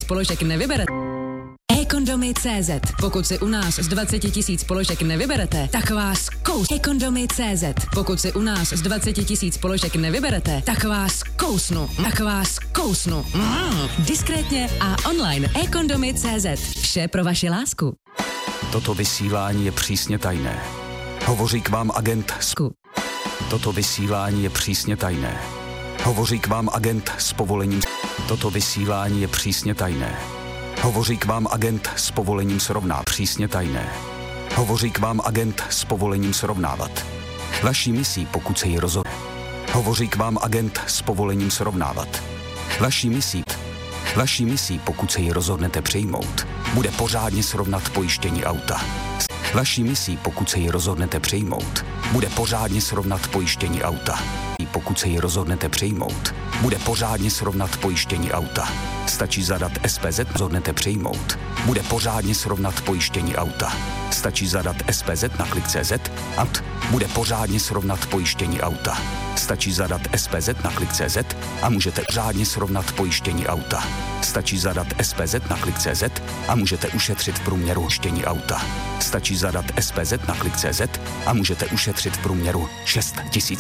položek nevyberete. eKondomy.cz. Pokud si u nás z 20 000 položek nevyberete, tak vás eKondomy.cz. Pokud si u nás z 20 000 položek nevyberete, tak vás kousnu. Diskrétně a online. eKondomy.cz. Vše pro vaši lásku. Toto vysílání je přísně tajné. Hovoří k vám agent Toto vysílání je přísně tajné. Hovoří k vám agent s povolením. Toto vysílání je přísně tajné. Hovoří k vám agent s povolením srovná. Přísně tajné. Hovoří k vám agent s povolením srovnávat. Vaší misí, pokud se ji rozhodne. Hovoří k vám agent s povolením srovnávat. Vaší misí, pokud se ji rozhodnete přijmout, bude pořádně srovnat pojištění auta. Vaší misí, pokud se ji rozhodnete přijmout, bude pořádně srovnat pojištění auta. Pokud se ji rozhodnete přijmout, bude pořádně srovnat pojištění auta. Stačí zadat SPZ, rozhodnete přijmout, bude pořádně srovnat pojištění auta. Stačí zadat SPZ na klik.cz a bude pořádně srovnat pojištění auta. Stačí zadat SPZ na klik.cz a můžete pořádně srovnat pojištění auta. Stačí zadat SPZ na klik.cz a můžete ušetřit v průměru pojištění auta. Stačí zadat SPZ na klik.cz a můžete ušetřit v průměru 6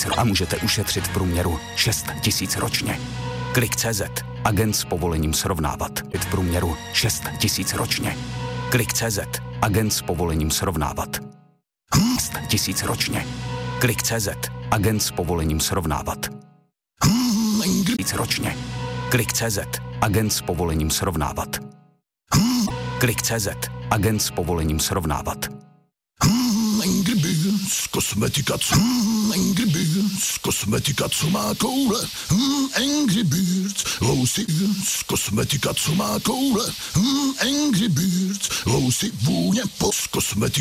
000 ročně. Klik.cz. Agent s povolením srovnávat. V průměru 6 000 ročně. Klik.cz. Agent s povolením srovnávat. 6 000 ročně. Klik.cz. Agent s povolením srovnávat. 000 ročně. Klik.cz. Agent s povolením srovnávat. Klik.cz. Agent s povolením srovnávat. Angry Birds, kosmetika, co má koule. Angry Birds, lousy Birds, kosmetika, co má koule. Angry Birds, lousy vůně kosmetika.